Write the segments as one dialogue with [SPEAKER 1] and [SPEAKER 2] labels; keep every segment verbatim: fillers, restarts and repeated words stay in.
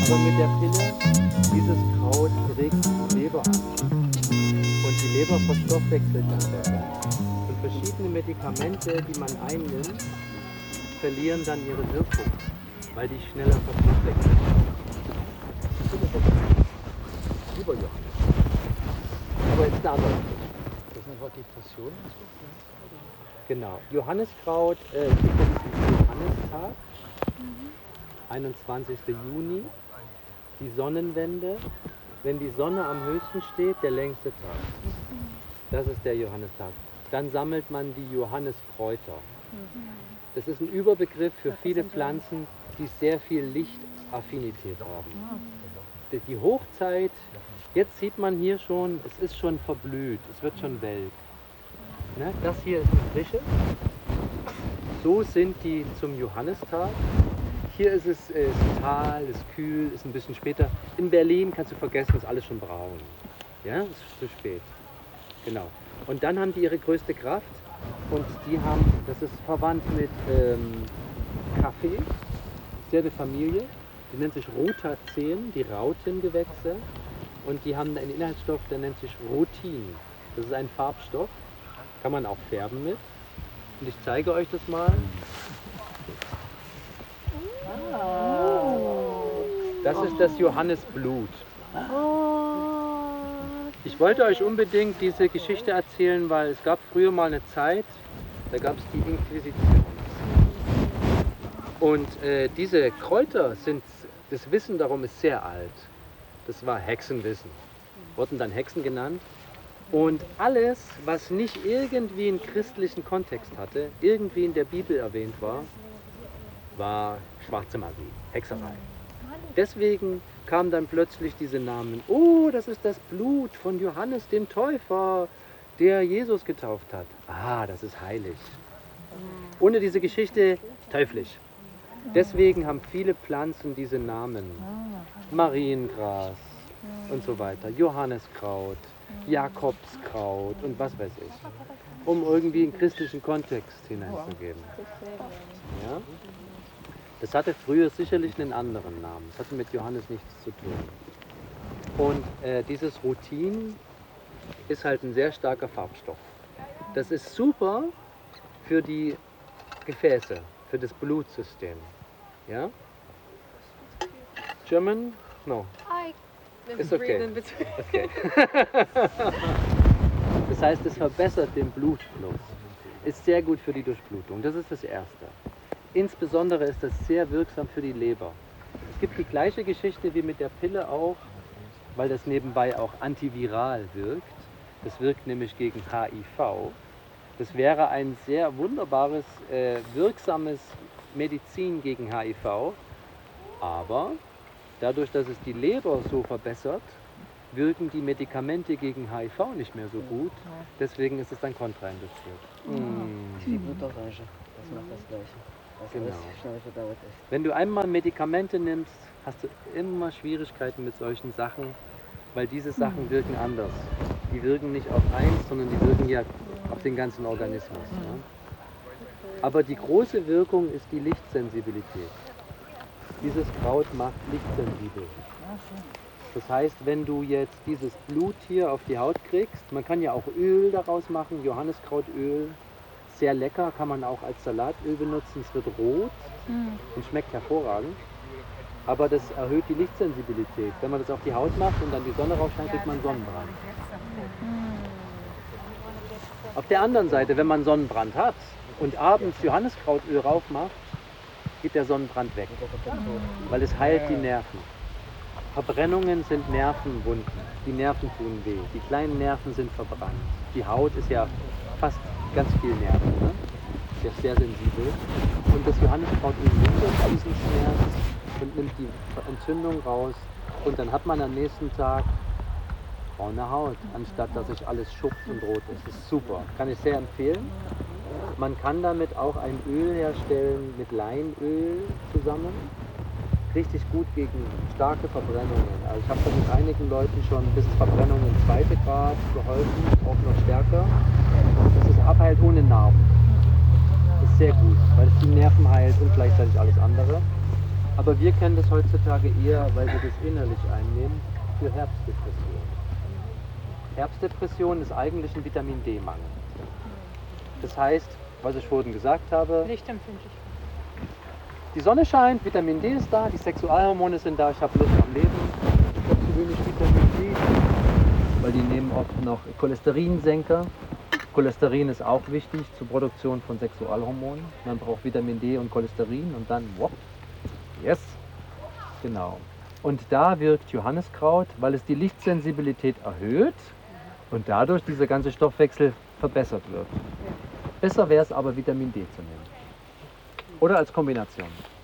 [SPEAKER 1] Aber mit der Pille, dieses Kraut regt die Leber an. Und die Leber verstoffwechselt dann besser. Und verschiedene Medikamente, die man einnimmt, verlieren dann ihre Wirkung, weil die schneller verstoffwechselt werden. Lieber Johannes. Aber jetzt eine andere.
[SPEAKER 2] Das sind einfach Depressionen.
[SPEAKER 1] Genau. Johanniskraut, äh, es gibt ja diesen Johannistag, einundzwanzigsten Juni, die Sonnenwende. Wenn die Sonne am höchsten steht, der längste Tag. Das ist der Johannistag. Dann sammelt man die Johanniskräuter. Das ist ein Überbegriff für viele Pflanzen, die sehr viel Lichtaffinität haben. Die Hochzeit, jetzt sieht man hier schon, es ist schon verblüht, es wird schon welk. Ne? Das hier ist eine Frische. So sind die zum Johannistag. Hier ist es äh, ist Tal, ist kühl, ist ein bisschen später. In Berlin kannst du vergessen, ist alles schon braun. Ja, ist zu spät. Genau. Und dann haben die ihre größte Kraft und die haben, das ist verwandt mit ähm, Kaffee, selbe Familie. Die nennt sich Rutazeen, die Rautengewächse. Und die haben einen Inhaltsstoff, der nennt sich Rutin. Das ist ein Farbstoff, kann man auch färben mit. Und ich zeige euch das mal. Das ist das Johannisblut. Ich wollte euch unbedingt diese Geschichte erzählen, weil es gab früher mal eine Zeit, da gab es die Inquisition. Und äh, diese Kräuter sind, das Wissen darum ist sehr alt. Das war Hexenwissen. Wurden dann Hexen genannt. Und alles, was nicht irgendwie einen christlichen Kontext hatte, irgendwie in der Bibel erwähnt war, war schwarze Magie, Hexerei. Deswegen kamen dann plötzlich diese Namen. Oh, das ist das Blut von Johannes dem Täufer, der Jesus getauft hat. Ah, das ist heilig. Ohne diese Geschichte teuflisch. Deswegen haben viele Pflanzen diese Namen. Mariengras und so weiter, Johanniskraut, Jakobskraut und was weiß ich. Um irgendwie einen christlichen Kontext hineinzugeben. Ja? Das hatte früher sicherlich einen anderen Namen. Das hatte mit Johannes nichts zu tun. Und äh, dieses Rutin ist halt ein sehr starker Farbstoff. Das ist super für die Gefäße, für das Blutsystem. Ja? German? No. Ist okay. Okay. Das heißt, es verbessert den Blutfluss. Ist sehr gut für die Durchblutung. Das ist das Erste. Insbesondere ist das sehr wirksam für die Leber. Es gibt die gleiche Geschichte wie mit der Pille auch, weil das nebenbei auch antiviral wirkt. Das wirkt nämlich gegen H I V. Das wäre ein sehr wunderbares, äh, wirksames Medizin gegen H I V. Aber dadurch, dass es die Leber so verbessert, wirken die Medikamente gegen H I V nicht mehr so gut. Deswegen ist es dann kontraindiziert. Mm.
[SPEAKER 2] Die Blutorange, das macht das Gleiche. Das
[SPEAKER 1] Genau.
[SPEAKER 2] ist schnell verdauert ist.
[SPEAKER 1] Wenn du einmal Medikamente nimmst, hast du immer Schwierigkeiten mit solchen Sachen, weil diese Sachen wirken anders. Die wirken nicht auf eins, sondern die wirken ja auf den ganzen Organismus. Ja? Aber die große Wirkung ist die Lichtsensibilität. Dieses Kraut macht lichtsensibel. Das heißt, wenn du jetzt dieses Blut hier auf die Haut kriegst, man kann ja auch Öl daraus machen, Johanniskrautöl, sehr lecker, kann man auch als Salatöl benutzen, es wird rot und schmeckt hervorragend. Aber das erhöht die Lichtsensibilität. Wenn man das auf die Haut macht und dann die Sonne raufscheint, kriegt man Sonnenbrand. Auf der anderen Seite, wenn man Sonnenbrand hat und abends Johanniskrautöl raufmacht, geht der Sonnenbrand weg, weil es heilt die Nerven. Verbrennungen sind Nervenwunden, die Nerven tun weh, die kleinen Nerven sind verbrannt. Die Haut ist ja fast ganz viel Nerven, ne? Sehr, sehr sensibel. Und das Johanniskrautöl lindert diesen Schmerz und nimmt die Entzündung raus und dann hat man am nächsten Tag braune Haut, anstatt dass sich alles schupft und rot ist. Das ist super, kann ich sehr empfehlen. Man kann damit auch ein Öl herstellen mit Leinöl zusammen. Richtig gut gegen starke Verbrennungen. Also ich habe da mit einigen Leuten schon bis Verbrennungen zweite Grad geholfen, auch noch stärker. Das ist abheilt ohne Narben. Das ist sehr gut, weil es die Nerven heilt und gleichzeitig alles andere. Aber wir kennen das heutzutage eher, weil wir das innerlich einnehmen, für Herbstdepression. Herbstdepression ist eigentlich ein Vitamin D-Mangel. Das heißt, was ich vorhin gesagt habe,
[SPEAKER 3] Lichtempfindlich.
[SPEAKER 1] die Sonne scheint, Vitamin D ist da, die Sexualhormone sind da, ich habe Lust am Leben. Ich habe zu wenig Vitamin D, weil die nehmen oft noch Cholesterinsenker. Cholesterin ist auch wichtig zur Produktion von Sexualhormonen. Man braucht Vitamin D und Cholesterin und dann, wop, yes, genau. Und da wirkt Johanniskraut, weil es die Lichtsensibilität erhöht und dadurch dieser ganze Stoffwechsel verbessert wird. Besser wäre es aber, Vitamin D zu nehmen. Oder als Kombination.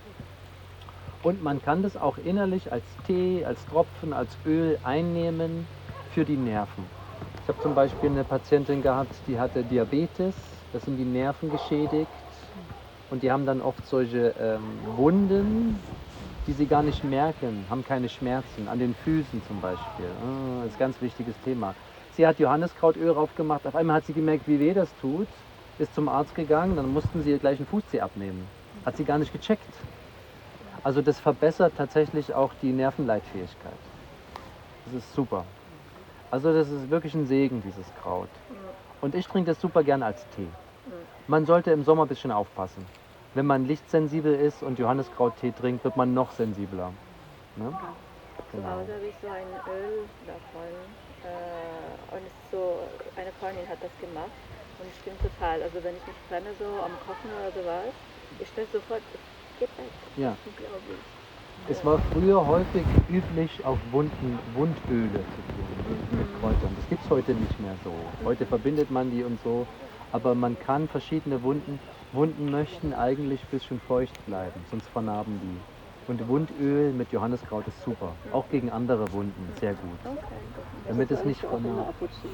[SPEAKER 1] Und man kann das auch innerlich als Tee, als Tropfen, als Öl einnehmen für die Nerven. Ich habe zum Beispiel eine Patientin gehabt, die hatte Diabetes, das sind die Nerven geschädigt und die haben dann oft solche ähm, Wunden, die sie gar nicht merken, haben keine Schmerzen, an den Füßen zum Beispiel. Ah, das ist ein ganz wichtiges Thema. Sie hat Johanniskrautöl drauf gemacht, auf einmal hat sie gemerkt, wie weh das tut, ist zum Arzt gegangen, dann mussten sie ihr gleich einen Fußzeh abnehmen. Hat sie gar nicht gecheckt. Also das verbessert tatsächlich auch die Nervenleitfähigkeit. Das ist super. Also das ist wirklich ein Segen, dieses Kraut. Und ich trinke das super gerne als Tee. Man sollte im Sommer ein bisschen aufpassen. Wenn man lichtsensibel ist und Johanniskrauttee trinkt, wird man noch sensibler. Ne?
[SPEAKER 4] Zu Hause habe ich so ein Öl davon. Äh, und es ist so, eine Freundin hat das gemacht. Und es stimmt total. Also wenn ich mich brenne so am Kochen oder sowas, ich stelle sofort, es geht weg.
[SPEAKER 1] Ja.
[SPEAKER 4] Unglaublich.
[SPEAKER 1] Es war früher häufig üblich, auf Wunden, Wundöle zu tun mit Kräutern. Das gibt es heute nicht mehr so. Heute verbindet man die und so. Aber man kann verschiedene Wunden, Wunden möchten eigentlich ein bisschen feucht bleiben, sonst vernarben die. Und Wundöl mit Johanniskraut ist super. Auch gegen andere Wunden sehr gut. Damit es nicht vernarbt.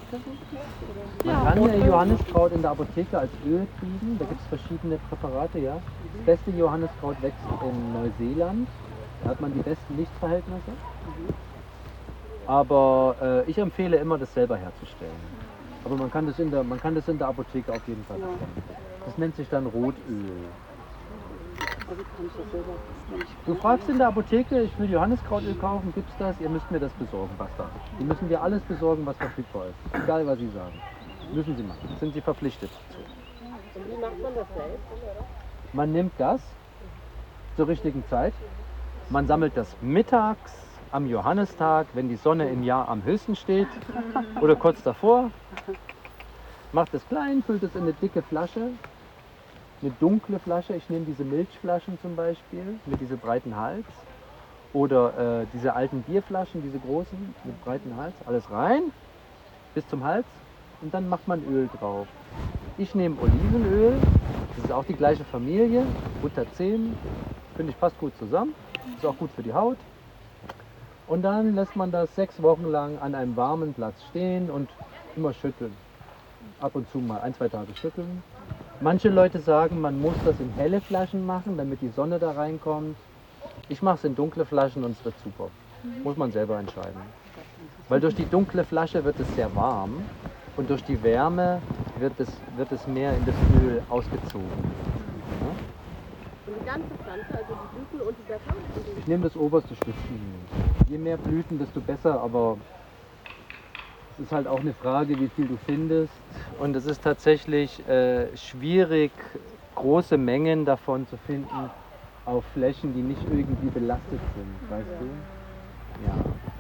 [SPEAKER 1] Man kann ja Johanniskraut in der Apotheke als Öl kriegen. Da gibt es verschiedene Präparate, ja. Das beste Johanniskraut wächst in Neuseeland. Da hat man die besten Lichtverhältnisse. Aber äh, ich empfehle immer, das selber herzustellen. Aber man kann das in der, man kann das in der Apotheke auf jeden Fall bekommen. Das nennt sich dann Rotöl. Du fragst in der Apotheke, ich will Johanniskrautöl kaufen, gibt's das? Ihr müsst mir das besorgen, basta. Die müssen dir alles besorgen, was verfügbar ist. Egal, was sie sagen. Müssen sie machen. Sind sie verpflichtet zu.
[SPEAKER 4] Und wie macht man das selbst?
[SPEAKER 1] Man nimmt das zur richtigen Zeit. Man sammelt das mittags am Johannistag, wenn die Sonne im Jahr am höchsten steht oder kurz davor. Macht es klein, füllt es in eine dicke Flasche, eine dunkle Flasche. Ich nehme diese Milchflaschen zum Beispiel mit diesem breiten Hals oder äh, diese alten Bierflaschen, diese großen mit breiten Hals. Alles rein bis zum Hals und dann macht man Öl drauf. Ich nehme Olivenöl, das ist auch die gleiche Familie, Butazem, finde ich passt gut zusammen, ist auch gut für die Haut. Und dann lässt man das sechs Wochen lang an einem warmen Platz stehen und immer schütteln. Ab und zu mal ein, zwei Tage schütteln. Manche Leute sagen, man muss das in helle Flaschen machen, damit die Sonne da reinkommt. Ich mache es in dunkle Flaschen und es wird super. Muss man selber entscheiden. Weil durch die dunkle Flasche wird es sehr warm und durch die Wärme wird es, wird es mehr in das Öl ausgezogen. Ja?
[SPEAKER 5] Und die ganze Pflanze, also die Blüten und die Blätter?
[SPEAKER 1] Ich nehme das oberste Stückchen. Je mehr Blüten, desto besser, aber es ist halt auch eine Frage, wie viel du findest. Und es ist tatsächlich äh, schwierig, große Mengen davon zu finden auf Flächen, die nicht irgendwie belastet sind, weißt du? Ja.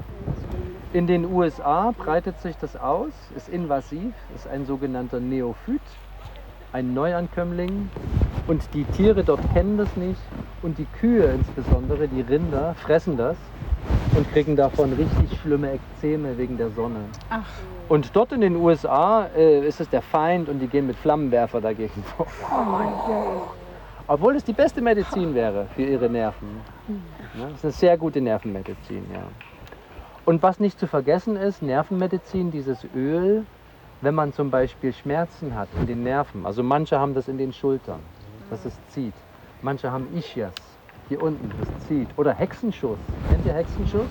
[SPEAKER 1] In den U S A breitet sich das aus, ist invasiv, ist ein sogenannter Neophyt, ein Neuankömmling. Und die Tiere dort kennen das nicht und die Kühe insbesondere, die Rinder, fressen das und kriegen davon richtig schlimme Ekzeme wegen der Sonne.
[SPEAKER 3] Ach.
[SPEAKER 1] Und dort in den U S A äh, ist es der Feind und die gehen mit Flammenwerfer dagegen vor. Obwohl es die beste Medizin wäre für ihre Nerven. Ja, das ist eine sehr gute Nervenmedizin, ja. Und was nicht zu vergessen ist, Nervenmedizin, dieses Öl, wenn man zum Beispiel Schmerzen hat in den Nerven, also manche haben das in den Schultern, dass es zieht. Manche haben Ischias, hier unten, das zieht. Oder Hexenschuss. Kennt ihr Hexenschuss?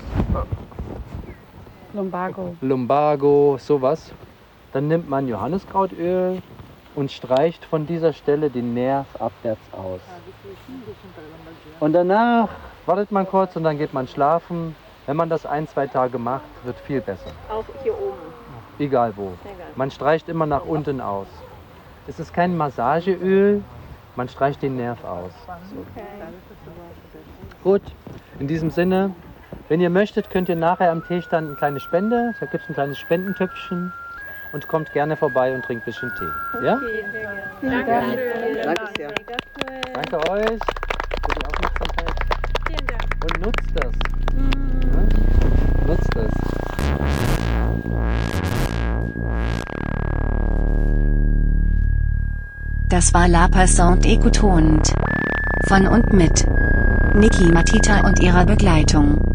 [SPEAKER 3] Lumbago.
[SPEAKER 1] Lumbago, sowas. Dann nimmt man Johanniskrautöl und streicht von dieser Stelle den Nerv abwärts aus. Und danach wartet man kurz und dann geht man schlafen. Wenn man das ein, zwei Tage macht, wird viel besser.
[SPEAKER 4] Auch hier oben.
[SPEAKER 1] Egal wo.
[SPEAKER 4] Egal.
[SPEAKER 1] Man streicht immer nach unten aus. Es ist kein Massageöl, man streicht den Nerv aus.
[SPEAKER 4] Okay.
[SPEAKER 1] Gut, in diesem Sinne, wenn ihr möchtet, könnt ihr nachher am Teestand eine kleine Spende, da gibt es ein kleines Spendentöpfchen und kommt gerne vorbei und trinkt ein bisschen Tee. Ja?
[SPEAKER 4] Okay, sehr gerne.
[SPEAKER 5] Danke.
[SPEAKER 2] Danke sehr.
[SPEAKER 4] Mega cool.
[SPEAKER 1] Danke euch für die Aufmerksamkeit
[SPEAKER 4] Vielen Dank.
[SPEAKER 1] und nutzt das. Ja? Nutzt das.
[SPEAKER 3] Das war La Passante Écoutante. Von und mit Niki Matita und ihrer Begleitung.